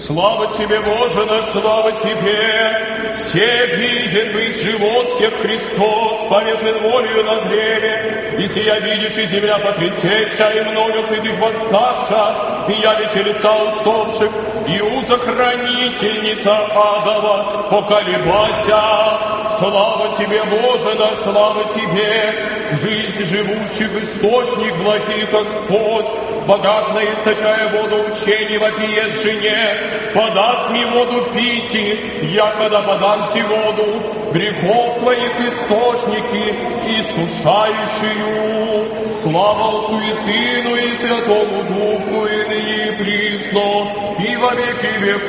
Слава Тебе, Боже наш, слава Тебе! Все видит быть живот всех Христос, повешен волею на древе, и сия видишь, и земля потрясеся, и много святых восставша, и яви телеса усопших, и узохранительница адова поколебася. Слава Тебе, Боже наш, слава Тебе! Жизнь живущих источник благих Господь, богат на источая воду учений вопиет жене, подаст мне воду пити, я когда подам си воду, грехов Твоих источники, иссушающую. Слава Отцу и Сыну и Святому Духу, и ныне и присно, и во веки веков.